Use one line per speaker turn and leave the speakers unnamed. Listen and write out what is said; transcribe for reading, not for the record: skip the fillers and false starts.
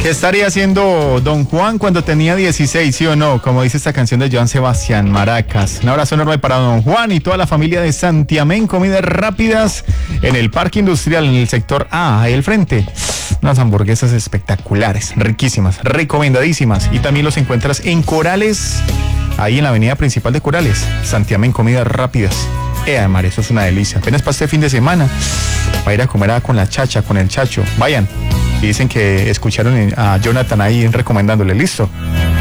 ¿Qué estaría haciendo Don Juan cuando tenía 16, sí o no? Como dice esta canción de Joan Sebastián, Maracas. Un abrazo enorme para Don Juan y toda la familia de Santiamén, comidas rápidas en el Parque Industrial, en el sector A, ahí al frente. Unas hamburguesas espectaculares, riquísimas, recomendadísimas. Y también los encuentras en Corales, ahí en la avenida principal de Corales. Santiamén, comidas rápidas. Mar, eso es una delicia. Apenas para este fin de semana, para ir a comer con la chacha, con el chacho. Vayan. Y dicen que escucharon a Jonathan ahí recomendándole. ¿Listo?